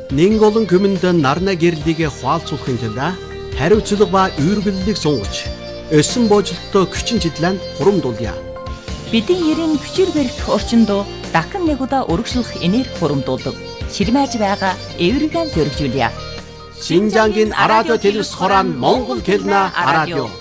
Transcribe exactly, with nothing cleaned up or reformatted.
Нэг олон хүмүнд нарна гэрлийг хуалцуулахын тулд хариуцлага ба үйргэллийг сунгаж, өссөн боожлолтоо хүчин чиглэн хурамдуулъя. Бидний ерийн хүчээр баригдах орчиндөө дахин нэг удаа өргөжлөх энерги хурамдуулдаг. Ширмэж байгаа эвригэн зөргижүүлье. Шинжангийн радио телевиз хорон Монгол хэлний радио.